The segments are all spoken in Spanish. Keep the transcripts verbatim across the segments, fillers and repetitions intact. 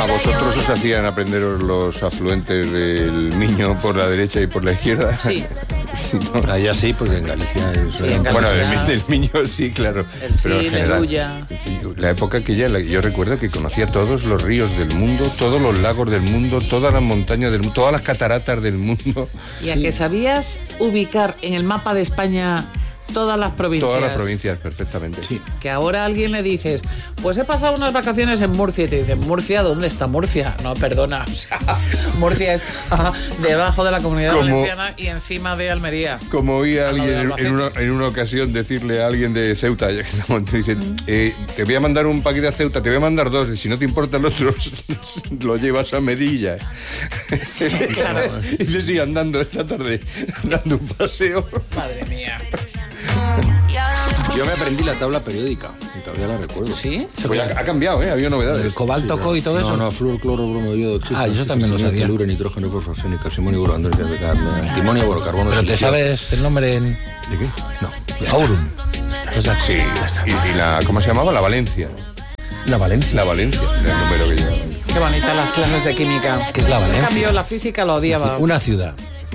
¿A vosotros os hacían aprenderos los afluentes del Miño por la derecha y por la izquierda? Sí. Sí, ¿no? Allá sí, porque en Galicia es... Sí, en Galicia. Bueno, del, del Miño sí, claro. El sí, pero en el general, Ulla. la época que ya, yo recuerdo que conocía todos los ríos del mundo, todos los lagos del mundo, todas las montañas del mundo, todas las cataratas del mundo. Y a que sabías ubicar en el mapa de España todas las provincias. Todas las provincias, perfectamente. Sí. Que ahora a alguien le dices, pues he pasado unas vacaciones en Murcia, y te dicen, ¿Murcia? ¿Dónde está Murcia? No, perdona, o sea, Murcia está debajo de la Comunidad Como- Valenciana y encima de Almería. Como oí a Al lado alguien de en, Albacete. en una, en una ocasión decirle a alguien de Ceuta, ya que estamos, te dice, eh, te voy a mandar un paquete a Ceuta, te voy a mandar dos, y si no te importa el otro, lo llevas a Melilla. Sí, claro. Y yo estoy andando esta tarde, dando un paseo. Madre mía. Yo me aprendí la tabla periódica, y todavía la recuerdo. ¿Sí? Pues ha, ha cambiado, ¿eh? Ha habido novedades. El cobalto, co y todo no, eso. No, flúor, cloro, bromo, yodo, oxígeno. Ah, yo también lo sabía. Teluro, nitrógeno, fosfación, calcimonio, boro, andrógeno, de carne, antimonio, boro, carbono, Pero te silicio. sabes el nombre en ¿De qué? No. ya está. Aurum. Exacto. Sí, y, y la, ¿cómo se llamaba? La Valencia. La Valencia. La Valencia, era el número que llevaba. Qué bonitas las clases de química. ¿Qué es la En Valencia? cambio, la física lo odiaba. Una ciudad.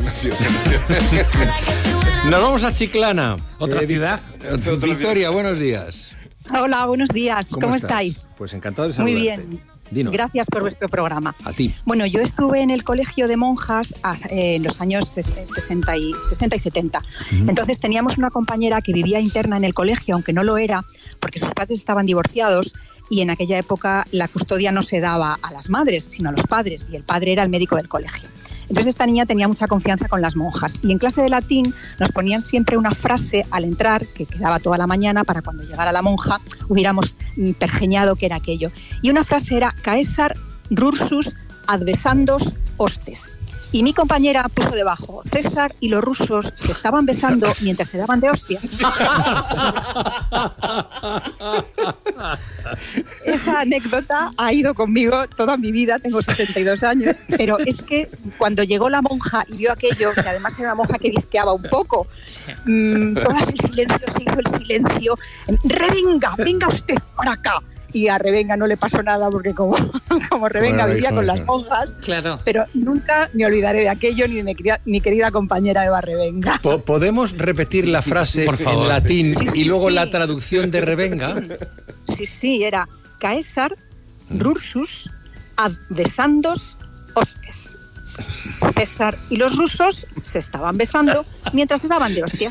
Nos vamos a Chiclana. ¿Otra ciudad? Victoria, buenos días. Hola, buenos días. ¿Cómo, estás? estáis? Pues encantado de Muy saludarte. bien. Dinos. Gracias por vuestro programa. A ti. Bueno, yo estuve en el colegio de monjas eh, en los años sesenta y, sesenta y setenta. Uh-huh. Entonces teníamos una compañera que vivía interna en el colegio, aunque no lo era, porque sus padres estaban divorciados y en aquella época la custodia no se daba a las madres, sino a los padres, y el padre era el médico del colegio. Entonces esta niña tenía mucha confianza con las monjas y en clase de latín nos ponían siempre una frase al entrar que quedaba toda la mañana para cuando llegara la monja hubiéramos pergeñado qué era aquello. Y una frase era Caesar rursus advesandos hostes. Y mi compañera puso debajo, César y los rusos se estaban besando mientras se daban de hostias. Esa anécdota ha ido conmigo toda mi vida, tengo sesenta y dos años, pero es que cuando llegó la monja y vio aquello, que además era una monja que bizqueaba un poco, mmm, todas el silencio, se hizo el silencio, Revenga, venga usted para acá. Y a Revenga no le pasó nada porque como, como Revenga bueno, vivía con las monjas, claro. Pero nunca me olvidaré de aquello ni de mi querida, mi querida compañera Eva Revenga. ¿Podemos repetir la frase Por favor. en latín sí, sí, y luego sí. la traducción de Revenga? Sí, sí, era Caesar rursus advesandos hostes. César y los rusos se estaban besando mientras se daban de hostias.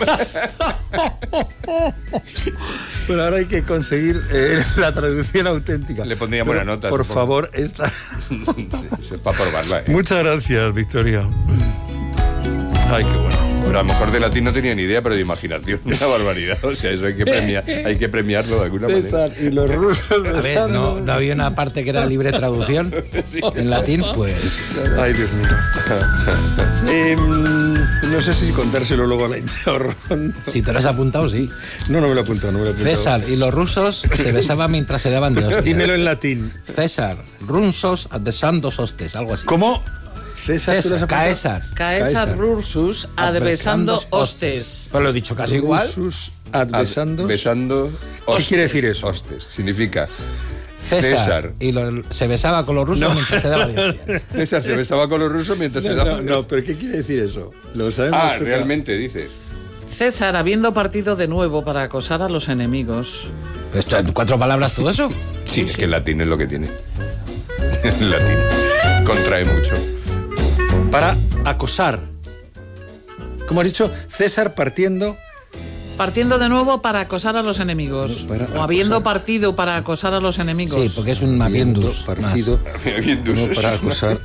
Bueno, ahora hay que conseguir eh, la traducción auténtica. Le pondría buena nota. Por favor, esta. Es para probarla, ¿eh? Muchas gracias, Victoria. Ay, qué bueno. Pero a lo mejor de latín no tenía ni idea, pero de imaginación, una barbaridad. O sea, eso hay que premiar, hay que premiarlo de alguna César manera. y los rusos. A ver, no, no había una parte que era libre traducción Sí. en latín, pues. Ay, Dios mío. eh, no sé si contárselo luego a la hinchahorrón. Si te lo has apuntado, sí. No, no me lo he apuntado, no me lo he apuntado. César y los rusos se besaban mientras se daban de hostias. Dímelo en latín. César, runsos advesandos hostes, algo así. ¿Cómo? César, ¿tú lo has César, apuntado? Caesar. Caesar Caesar. rursus advesando hostes. Pues lo he dicho casi igual. Rusus advesandos. Besando ¿Qué quiere decir eso? Hostes. Significa César, César. y lo- se besaba con los rusos mientras se daba de hostias. César se besaba con los rusos mientras No, se daba... no, no, pero ¿qué quiere decir eso? Lo sabemos. Ah, tú, realmente, dices. César, habiendo partido de nuevo para acosar a los enemigos. Esto, ¿Cuatro palabras todo eso? Sí, es que el latín es lo que tiene. El latín contrae mucho. Para acosar. Como has dicho, César partiendo. Partiendo de nuevo para acosar a los enemigos. No, para o habiendo acosar. partido para acosar a los enemigos. Sí, porque es un mapiendus. Partido. Mapiendus. No, para acosar.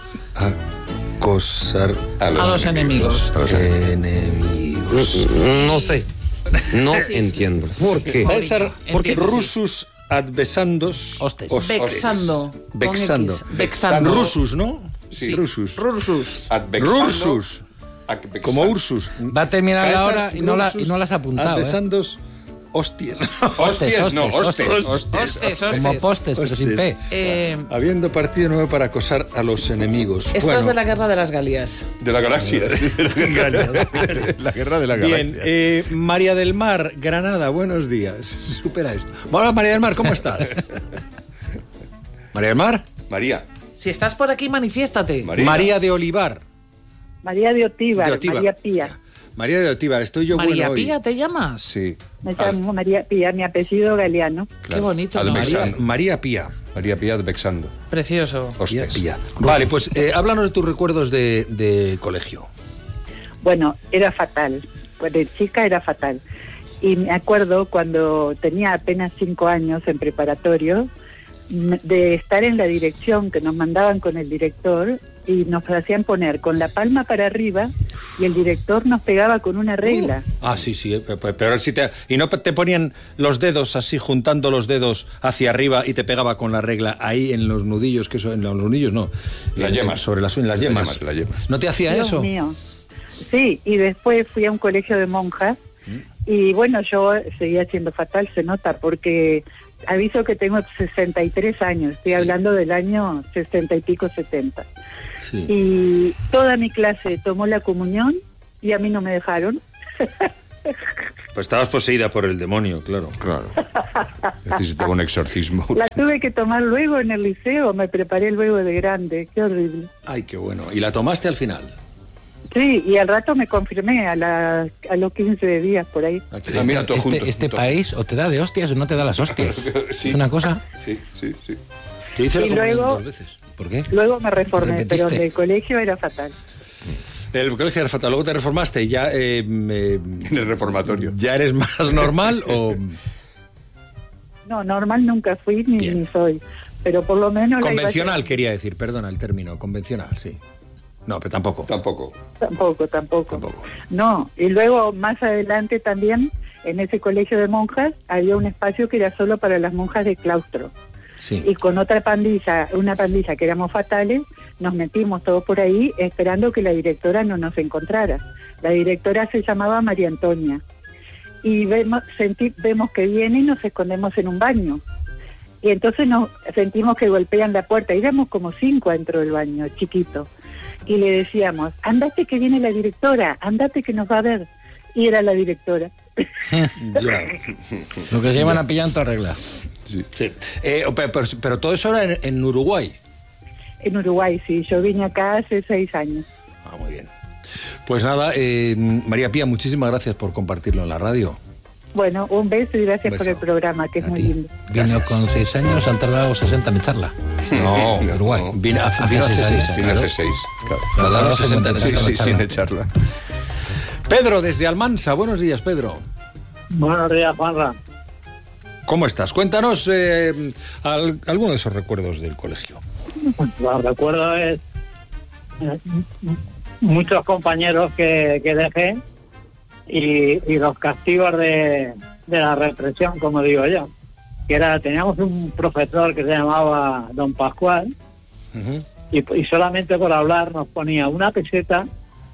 Acosar A los, A los enemigos. A los enemigos. No sé. No Sí, sí. entiendo. ¿Por qué? César, porque Entiendo, sí. rusus advesandos. Hostes. Vexando. con Vexando. X. Vexando. Rusus, ¿no? Sí. Rusus. Rursus. Advexando. Rursus. Advexando. Como Ursus. Va a terminar Caesar, la hora y no la, Rursus, y no la has apuntado. ¿eh? Advesandos hostias. Hostias, no, hostes, hostes. hostes. Hostes, Como hostes. postes, pero sin P. Eh, Habiendo partido nuevo para acosar a los enemigos. esto Bueno, es de la guerra de las Galias. De la galaxia. La guerra de la galaxia. bien, eh, María del Mar, Granada, buenos días. Supera esto. Hola, María del Mar, ¿cómo estás? María del Mar. María. Si estás por aquí, manifiéstate. María. María de Olivar. María de Otívar, De Otívar. María Pía. María de Otívar, estoy yo María bueno hoy. Pía, ¿te llamas? Sí. Me llamo María Pía, mi apellido Galeano. Qué bonito. Al ¿no? María, Bexando. María Pía. María Pía de Bexando. Precioso. Pía, Hostes. Pía. Vale, pues eh, háblanos de tus recuerdos de, de colegio. Bueno, era fatal. Pues de chica era fatal. Y me acuerdo cuando tenía apenas cinco años en preparatorio, m- de estar en la dirección que nos mandaban con el director y nos hacían poner con la palma para arriba y el director nos pegaba con una regla. Ah, sí, sí, eh, pe- pero si te... ¿Y no te ponían los dedos así, juntando los dedos hacia arriba y te pegaba con la regla ahí en los nudillos, que eso, en los nudillos no? Las En- yemas. Sobre las, en las Las yemas. yemas, las yemas. ¿No te hacía Dios eso? mío. Sí, y después fui a un colegio de monjas y bueno, yo seguía siendo fatal, se nota, porque aviso que tengo sesenta y tres años, estoy Sí. hablando del año sesenta y pico, setenta. Sí. Y toda mi clase tomó la comunión y a mí no me dejaron. Pues estabas poseída por el demonio, claro. Claro. Necesitaba un exorcismo. La tuve que tomar luego en el liceo, me preparé luego de grande, qué horrible. Ay, qué bueno. ¿Y la tomaste al final? Sí, y al rato me confirmé a, la, a los quince días por ahí. Aquí. Ah, mira, todo este junto, este todo. país o te da de hostias o no te da las hostias. Sí. Es una cosa. Sí, sí, sí. Yo hice la Y comunión luego- dos veces. ¿Por qué? Luego me reformé, ¿Repetiste? pero del colegio era fatal. El colegio era fatal. Luego te reformaste y ya... eh, eh, En el reformatorio. ¿Ya eres más normal o...? No, normal nunca fui ni, Bien. ni soy, pero por lo menos... la iba Convencional, a- quería decir, perdona el término, convencional, sí. No, pero tampoco. Tampoco. Tampoco, tampoco, Tampoco. No, y luego más adelante también, en ese colegio de monjas, había un espacio que era solo para las monjas de claustro. Sí. Y con otra pandilla, una pandilla que éramos fatales, nos metimos todos por ahí esperando que la directora no nos encontrara. La directora se llamaba María Antonia. Y vemos, senti- vemos que viene y nos escondemos en un baño. Y entonces nos sentimos que golpean la puerta. Éramos como cinco dentro del baño, chiquito. Y le decíamos, andate que viene la directora, andate que nos va a ver. Y era la directora. Ya. Lo que se llaman a pillar en toda regla. Sí. Sí. Eh, pero, pero- pero todo eso era en, en Uruguay. En Uruguay, sí. Yo vine acá hace seis años. Ah, muy bien. Pues nada, eh, María Pía, muchísimas gracias por compartirlo en la radio. Bueno, un beso y gracias Un por beso. el programa, que es A muy ti. lindo. Vino con seis años, han tardado sesenta en echarla. No, Uruguay. no. Vine, a- Hace vino hace seis seis años. años. Viene hace seis. Claro. Tardaba Tardaba sesenta en Sí, echarla. sí, sin echarla. Pedro, desde Almansa. Buenos días, Pedro. Buenos días, Juanra. ¿Cómo estás? Cuéntanos eh, al- alguno de esos recuerdos del colegio. Lo recuerdo es eh, muchos compañeros que, que dejé y, y los castigos de, de la represión, como digo yo. Que era, teníamos un profesor que se llamaba Don Pascual Ujú. y, y solamente por hablar nos ponía una peseta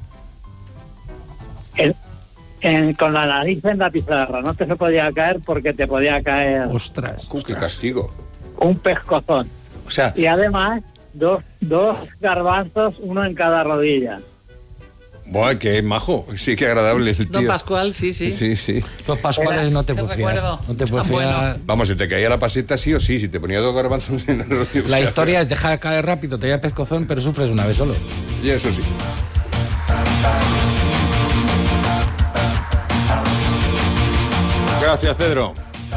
en- en- con la nariz en la pizarra. No te se podía caer porque te podía caer Ostras. Uh, qué castigo. un pescozón. O sea, Y además, dos, dos garbanzos, uno en cada rodilla. bueno, qué majo. Sí, qué agradable el tío. Don Pascual, sí, sí. Sí, sí. Los pascuales no te Qué puedes fiar. recuerdo. No te puedes Tan bueno. fiar. Vamos, si te caía la paseta sí o sí, si te ponía dos garbanzos en la rodilla. La historia es dejar caer rápido, te da pescozón, pero sufres una vez solo. Y eso sí. Gracias, Pedro.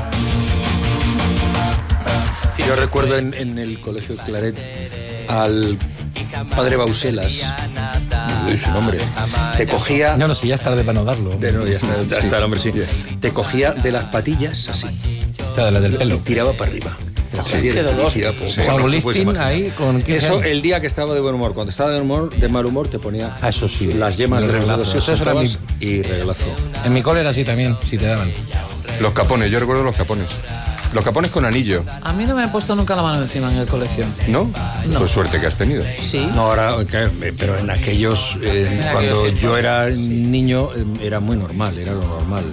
Yo recuerdo en, en el colegio Claret al padre Bauselas, no doy su nombre, te cogía... No, no, si ya es tarde para no darlo. De, no, ya está, ya está el hombre, sí. Te cogía de las patillas así O sea, de la del y pelo. tiraba para arriba. De las patillas Qué y dolor. tiraba por- O sea, bueno, un te puedes lifting imaginar. ahí con quince Eso años. el día que estaba de buen humor. Cuando estaba de, humor, de mal humor te ponía Ah, eso sí. las yemas El de los reglazo. dedos Eso era juntabas mi- y regalazo. En mi cole era así también, si te daban. Los capones, yo recuerdo los capones. Los capones con anillo, A mí no me han puesto nunca la mano encima en el colegio. ¿no? No. Pues suerte que has tenido. Sí. No, ahora, que- pero en aquellos, eh, En cuando aquellos yo tiempos, era sí. niño, eh, era muy normal, era lo normal.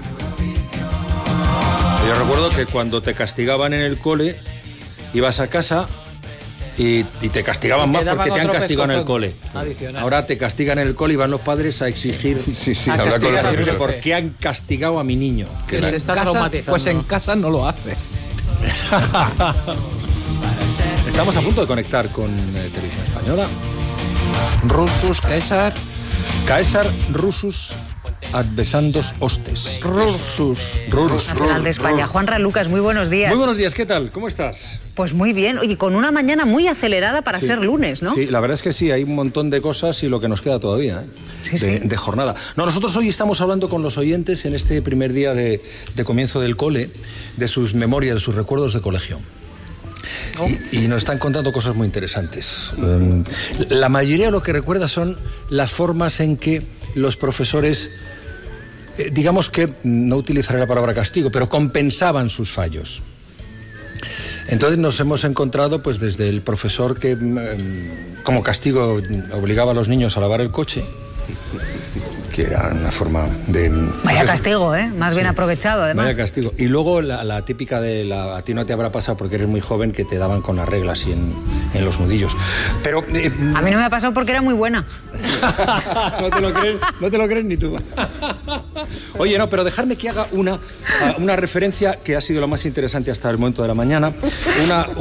Yo recuerdo que cuando te castigaban en el cole, ibas a casa y, y te castigaban Y te más daban porque te han otro castigado en el pescozón cole. adicional. Ahora te castigan en el cole y van los padres a exigir Sí, sí, A habla con los castigar al profesores. profe. por qué han castigado a mi niño. Que se está Casa, traumatizando. pues en casa no lo hace. Está Estamos a punto de conectar con eh, Televisión Española. Rusus, Caesar. Caesar Rusus advesandos hostes. Rusus. Rurus. Nacional de España. Juanra Lucas, muy buenos días. Muy buenos días, ¿qué tal? ¿Cómo estás? Pues muy bien, oye, con una mañana muy acelerada para Sí. ser lunes, ¿no? Sí, la verdad es que sí, hay un montón de cosas y lo que nos queda todavía, ¿eh? Sí, de, sí. de jornada. No, nosotros hoy estamos hablando con los oyentes en este primer día de, de comienzo del cole, de sus memorias, de sus recuerdos de colegio. Oh. Y, y nos están contando cosas muy interesantes. Um, la mayoría de lo que recuerda son las formas en que los profesores, eh, digamos que, no utilizaré la palabra castigo, pero compensaban sus fallos. Entonces nos hemos encontrado pues desde el profesor que mm, como castigo obligaba a los niños a lavar el coche, que era una forma de... Vaya castigo, ¿eh? Más bien aprovechado, además. Vaya castigo. Y luego la, la típica de la... A ti no te habrá pasado porque eres muy joven, que te daban con las reglas y en, en los nudillos. Pero... Eh, A mí no me ha pasado porque era muy buena. no te lo crees, no te lo crees ni tú. Oye, no, pero dejarme que haga una, una referencia que ha sido lo más interesante hasta el momento de la mañana. Una...